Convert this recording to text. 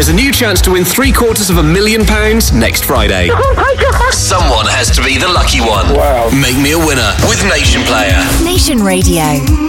There's a new chance to win £750,000 next Friday. Oh my God! Someone has to be the lucky one. Wow. Make me a winner with Nation Player. Nation Radio.